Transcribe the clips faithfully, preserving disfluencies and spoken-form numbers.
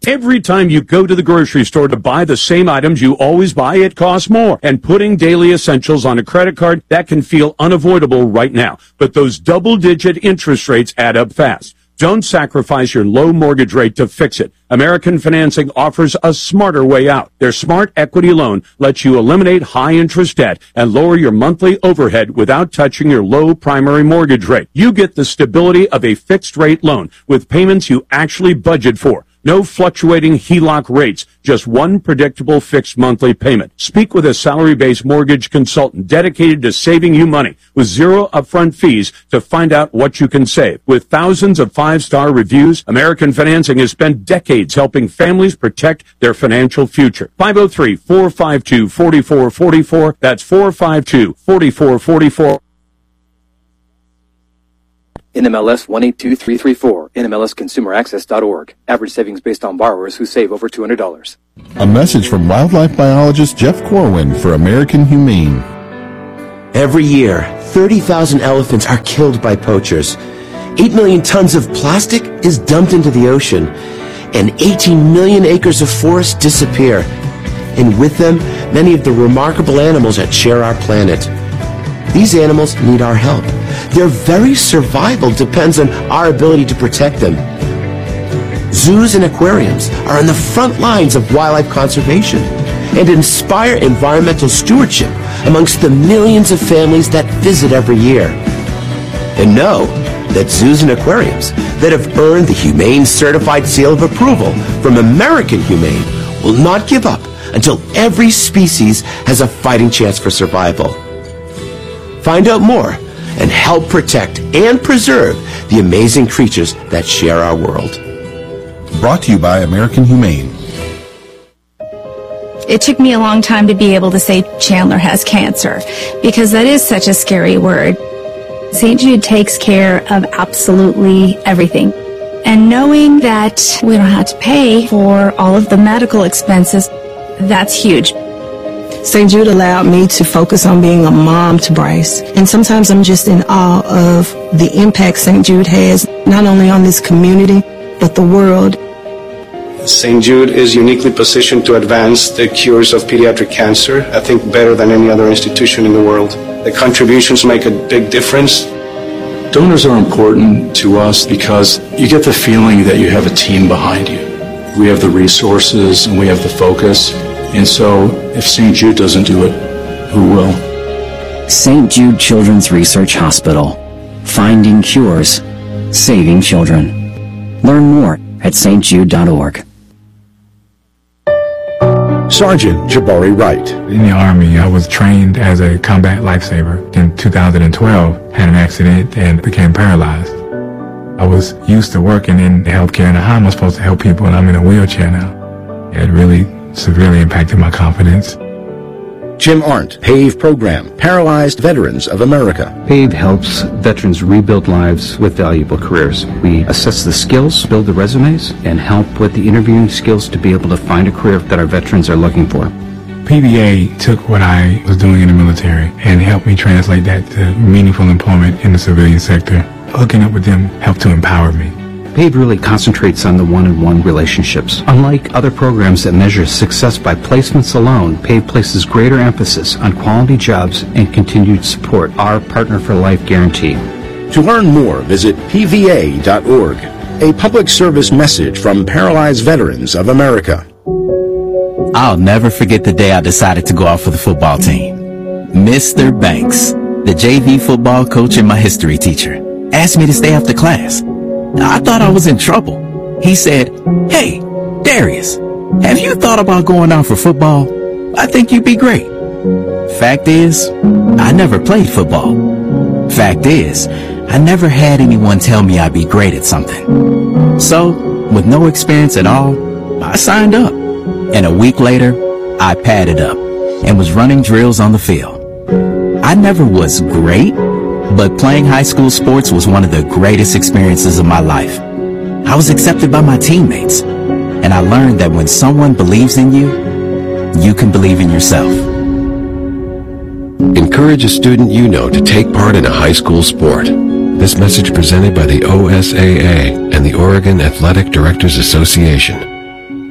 Every time you go to the grocery store to buy the same items you always buy, it costs more. And putting daily essentials on a credit card, that can feel unavoidable right now. But those double-digit interest rates add up fast. Don't sacrifice your low mortgage rate to fix it. American Financing offers a smarter way out. Their Smart Equity Loan lets you eliminate high-interest debt and lower your monthly overhead without touching your low primary mortgage rate. You get the stability of a fixed-rate loan with payments you actually budget for. No fluctuating H E L O C rates, just one predictable fixed monthly payment. Speak with a salary-based mortgage consultant dedicated to saving you money with zero upfront fees to find out what you can save. With thousands of five-star reviews, American Financing has spent decades helping families protect their financial future. five oh three, four five two, four four four four. That's four five two, four four four four. N M L S one eight two three three four, N M L S consumer access dot org. Average savings based on borrowers who save over two hundred dollars. A message from wildlife biologist Jeff Corwin for American Humane. Every year, thirty thousand elephants are killed by poachers. eight million tons of plastic is dumped into the ocean. And eighteen million acres of forest disappear. And with them, many of the remarkable animals that share our planet. These animals need our help. Their very survival depends on our ability to protect them. Zoos and aquariums are on the front lines of wildlife conservation and inspire environmental stewardship amongst the millions of families that visit every year. And know that zoos and aquariums that have earned the Humane Certified Seal of Approval from American Humane will not give up until every species has a fighting chance for survival. Find out more and help protect and preserve the amazing creatures that share our world. Brought to you by American Humane. It took me a long time to be able to say Chandler has cancer because that is such a scary word. Saint Jude takes care of absolutely everything. And knowing that we don't have to pay for all of the medical expenses, that's huge. Saint Jude allowed me to focus on being a mom to Bryce. And sometimes I'm just in awe of the impact Saint Jude has, not only on this community, but the world. Saint Jude is uniquely positioned to advance the cures of pediatric cancer, I think better than any other institution in the world. The contributions make a big difference. Donors are important to us because you get the feeling that you have a team behind you. We have the resources and we have the focus. And so if Saint Jude doesn't do it, who will? Saint Jude Children's Research Hospital. Finding cures. Saving children. Learn more at s t jude dot org. Sergeant Jabari Wright. In the Army, I was trained as a combat lifesaver. In two thousand twelve, had an accident and became paralyzed. I was used to working in healthcare, and how am I supposed to help people, and I'm in a wheelchair now? It really severely impacted my confidence. Jim Arndt, PAVE Program, Paralyzed Veterans of America. PAVE helps veterans rebuild lives with valuable careers. We assess the skills, build the resumes, and help with the interviewing skills to be able to find a career that our veterans are looking for. P V A took what I was doing in the military and helped me translate that to meaningful employment in the civilian sector. Hooking up with them helped to empower me. PAVE really concentrates on the one-on-one relationships. Unlike other programs that measure success by placements alone, PAVE places greater emphasis on quality jobs and continued support, our Partner for Life guarantee. To learn more, visit p v a dot org. A public service message from Paralyzed Veterans of America. I'll never forget the day I decided to go out for the football team. Mister Banks, the J V football coach and my history teacher, asked me to stay after class. I thought I was in trouble. He said, "Hey, Darius, have you thought about going out for football? I think you'd be great." Fact is, I never played football. Fact is, I never had anyone tell me I'd be great at something. So, with no experience at all, I signed up. And a week later, I padded up and was running drills on the field. I never was great, but playing high school sports was one of the greatest experiences of my life. I was accepted by my teammates, and I learned that when someone believes in you, you can believe in yourself. Encourage a student you know to take part in a high school sport. This message presented by the O S A A and the Oregon Athletic Directors Association.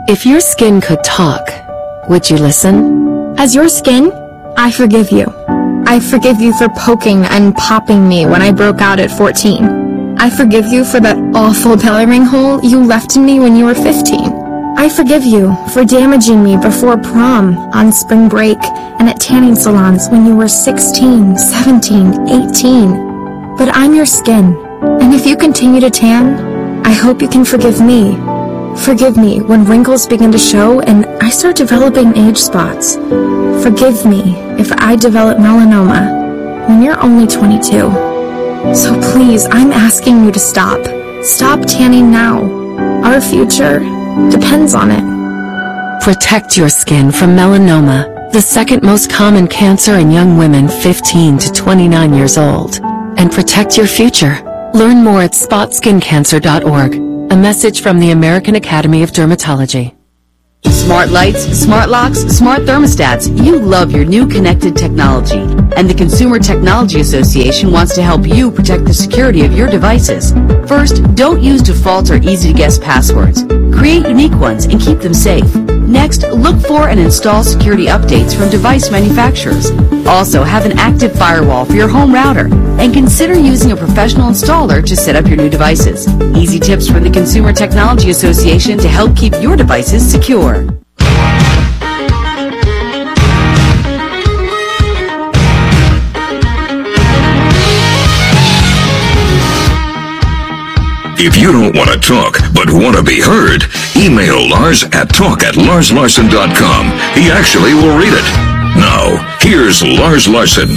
If your skin could talk, would you listen? As your skin, I forgive you. I forgive you for poking and popping me when I broke out at fourteen. I forgive you for that awful belly ring hole you left in me when you were fifteen. I forgive you for damaging me before prom, on spring break, and at tanning salons when you were sixteen, seventeen, eighteen. But I'm your skin, and if you continue to tan, I hope you can forgive me. Forgive me when wrinkles begin to show and I start developing age spots. Forgive me if I develop melanoma when you're only twenty-two. So please, I'm asking you to stop. Stop tanning now. Our future depends on it. Protect your skin from melanoma, the second most common cancer in young women fifteen to twenty-nine years old. And protect your future. Learn more at spot skin cancer dot org. A message from the American Academy of Dermatology. Smart lights, smart locks, smart thermostats. You love your new connected technology. And the Consumer Technology Association wants to help you protect the security of your devices. First, don't use default or easy-to-guess passwords. Create unique ones and keep them safe. Next, look for and install security updates from device manufacturers. Also, have an active firewall for your home router. And consider using a professional installer to set up your new devices. Easy tips from the Consumer Technology Association to help keep your devices secure. If you don't want to talk, but want to be heard, email Lars at talk at lars larson dot com. He actually will read it. Now, here's Lars Larson.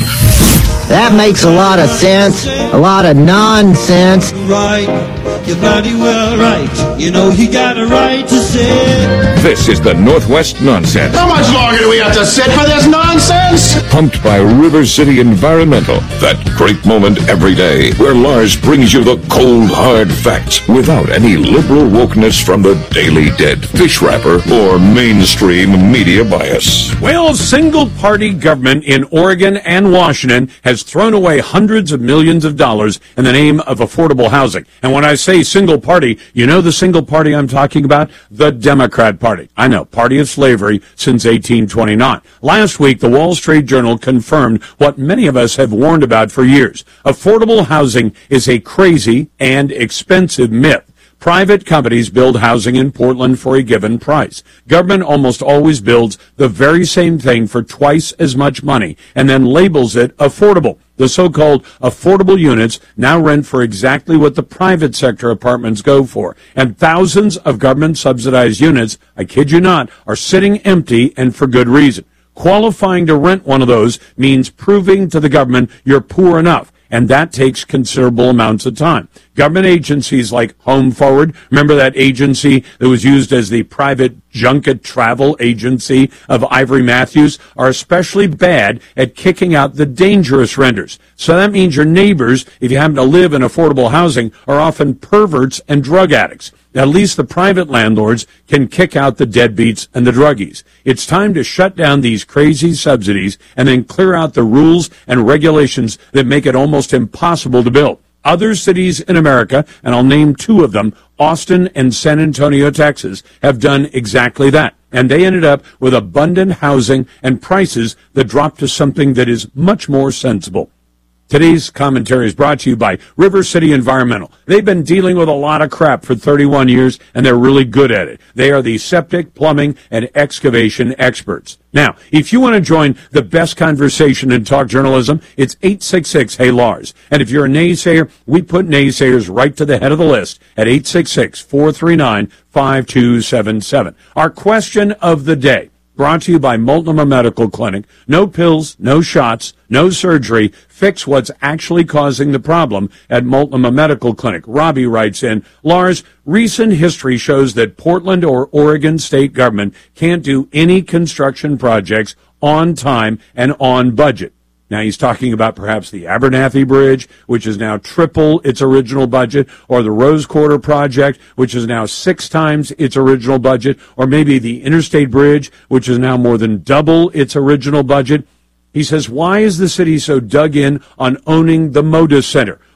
That makes a lot of sense. A lot of nonsense. Right, you're bloody well right. You know you got a right to say. This is the Northwest Nonsense. How much longer do we have to sit for this nonsense? Pumped by River City Environmental. That great moment every day where Lars brings you the cold, hard facts without any liberal wokeness from the Daily Dead, fish wrapper, or mainstream media bias. Well, single-party government in Oregon and Washington has thrown away hundreds of millions of dollars in the name of affordable housing. And when I say single party, you know the single party I'm talking about? The Democrat Party. I know, party of slavery since eighteen twenty-nine. Last week, the Wall Street Journal confirmed what many of us have warned about for years. Affordable housing is a crazy and expensive myth. Private companies build housing in Portland for a given price. Government almost always builds the very same thing for twice as much money and then labels it affordable. The so-called affordable units now rent for exactly what the private sector apartments go for. And thousands of government-subsidized units, I kid you not, are sitting empty and for good reason. Qualifying to rent one of those means proving to the government you're poor enough. And that takes considerable amounts of time. Government agencies like Home Forward, remember that agency that was used as the private junket travel agency of Ivory Matthews, are especially bad at kicking out the dangerous renters. So that means your neighbors, if you happen to live in affordable housing, are often perverts and drug addicts. At least the private landlords can kick out the deadbeats and the druggies. It's time to shut down these crazy subsidies and then clear out the rules and regulations that make it almost impossible to build. Other cities in America, and I'll name two of them, Austin and San Antonio, Texas, have done exactly that. And they ended up with abundant housing and prices that dropped to something that is much more sensible. Today's commentary is brought to you by River City Environmental. They've been dealing with a lot of crap for thirty-one years, and they're really good at it. They are the septic, plumbing, and excavation experts. Now, if you want to join the best conversation in talk journalism, it's eight six six, hey Lars. And if you're a naysayer, we put naysayers right to the head of the list at eight six six, four three nine, five two seven seven. Our question of the day, brought to you by Multnomah Medical Clinic. No pills, no shots, no surgery. Fix what's actually causing the problem at Multnomah Medical Clinic. Robbie writes in, Lars, recent history shows that Portland or Oregon state government can't do any construction projects on time and on budget. Now, he's talking about perhaps the Abernathy Bridge, which is now triple its original budget, or the Rose Quarter Project, which is now six times its original budget, or maybe the Interstate Bridge, which is now more than double its original budget. He says, why is the city so dug in on owning the Moda Center?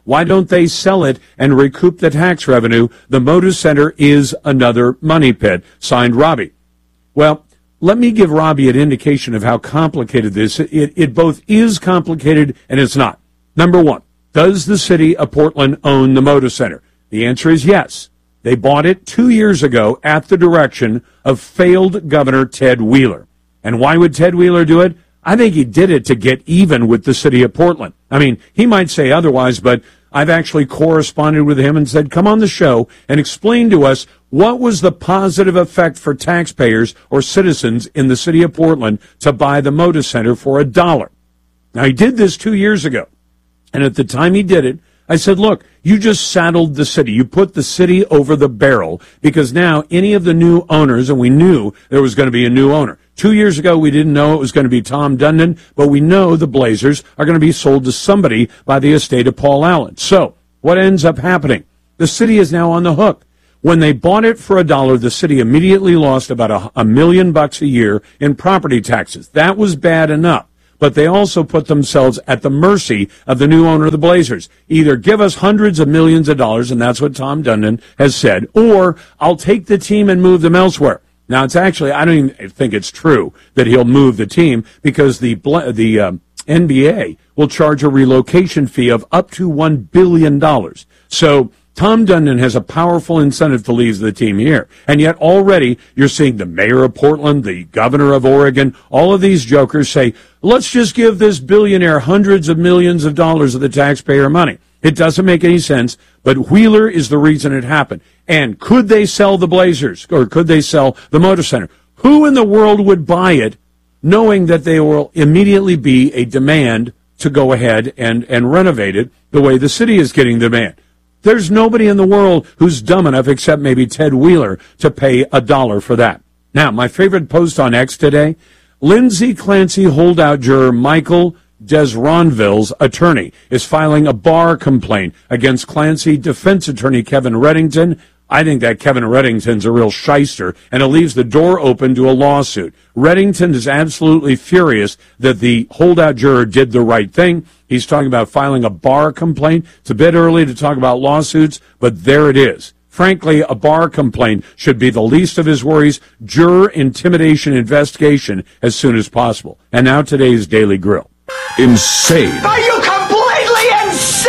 Why don't they sell it and recoup the tax revenue? The Moda Center is another money pit. Signed, Robbie. Well, let me give Robbie an indication of how complicated this is. It, it both is complicated and it's not. Number one, does the city of Portland own the Moda Center? The answer is yes. They bought it two years ago at the direction of failed Governor Ted Wheeler. And why would Ted Wheeler do it? I think he did it to get even with the city of Portland. I mean, he might say otherwise, but I've actually corresponded with him and said, come on the show and explain to us what was the positive effect for taxpayers or citizens in the city of Portland to buy the Moda Center for a dollar. Now, he did this two years ago. And at the time he did it, I said, look, you just saddled the city. You put the city over the barrel because now any of the new owners, and we knew there was going to be a new owner. Two years ago, we didn't know it was going to be Tom Dundon, but we know the Blazers are going to be sold to somebody by the estate of Paul Allen. So what ends up happening? The city is now on the hook. When they bought it for a dollar, the city immediately lost about a, a million bucks a year in property taxes. That was bad enough. But they also put themselves at the mercy of the new owner of the Blazers. Either give us hundreds of millions of dollars, and that's what Tom Dundon has said, or I'll take the team and move them elsewhere. Now, it's actually, I don't even think it's true that he'll move the team because the the um, N B A will charge a relocation fee of up to one billion dollars. So Tom Dundon has a powerful incentive to leave the team here. And yet already you're seeing the mayor of Portland, the governor of Oregon, all of these jokers say, let's just give this billionaire hundreds of millions of dollars of the taxpayer money. It doesn't make any sense, but Wheeler is the reason it happened. And could they sell the Blazers, or could they sell the Moda Center? Who in the world would buy it knowing that there will immediately be a demand to go ahead and, and renovate it the way the city is getting demand? There's nobody in the world who's dumb enough, except maybe Ted Wheeler, to pay a dollar for that. Now, my favorite post on X today, Lindsay Clancy holdout juror Michael Desronville's attorney is filing a bar complaint against Clancy defense attorney Kevin Reddington. I think that Kevin Reddington's a real shyster, and it leaves the door open to a lawsuit. Reddington is absolutely furious that the holdout juror did the right thing. He's talking about filing a bar complaint. It's a bit early to talk about lawsuits, but there it is. Frankly, a bar complaint should be the least of his worries. Juror intimidation investigation as soon as possible. And now today's Daily Grill. Insane. Are you completely insane?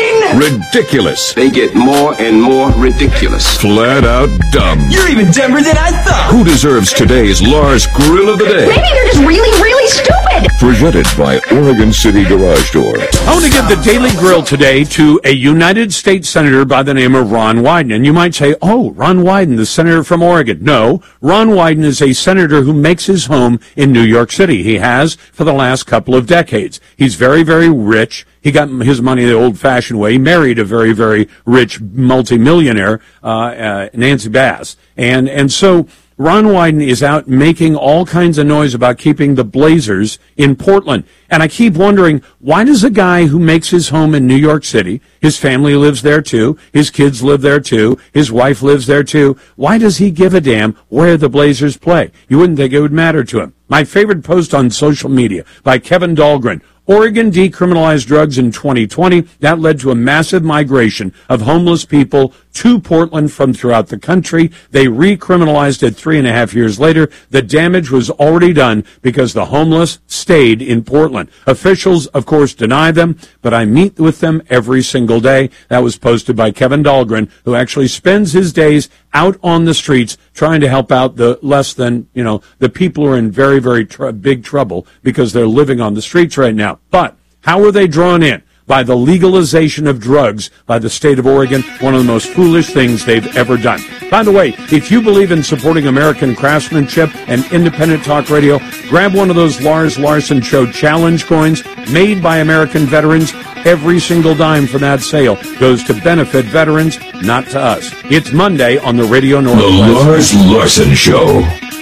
Ridiculous. They get more and more ridiculous. Flat out dumb. You're even dumber than I thought. Who deserves today's Lars Grill of the Day? Maybe you're just really, really stupid. Presented by Oregon City Garage Door. I want to give the Daily Grill today to a United States Senator by the name of Ron Wyden. And you might say, oh, Ron Wyden, the senator from Oregon. No, Ron Wyden is a senator who makes his home in New York City. He has for the last couple of decades. He's very, very rich. He got his money the old-fashioned way. He married a very, very rich multimillionaire, uh, uh, Nancy Bass. And, and so Ron Wyden is out making all kinds of noise about keeping the Blazers in Portland. And I keep wondering, why does a guy who makes his home in New York City, his family lives there too, his kids live there too, his wife lives there too, why does he give a damn where the Blazers play? You wouldn't think it would matter to him. My favorite post on social media by Kevin Dahlgren. Oregon decriminalized drugs in twenty twenty. That led to a massive migration of homeless people to Portland from throughout the country. They recriminalized it three and a half years later. The damage was already done because the homeless stayed in Portland. Officials, of course, deny them, but I meet with them every single day. That was posted by Kevin Dahlgren, who actually spends his days out on the streets trying to help out the less than, you know, the people who are in very, very tr- big trouble because they're living on the streets right now. But how are they drawn in? By the legalization of drugs by the state of Oregon, one of the most foolish things they've ever done. By the way, if you believe in supporting American craftsmanship and independent talk radio, grab one of those Lars Larson Show challenge coins made by American veterans. Every single dime from that sale goes to benefit veterans, not to us. It's Monday on the Radio Northwest. The Lars Larson Show.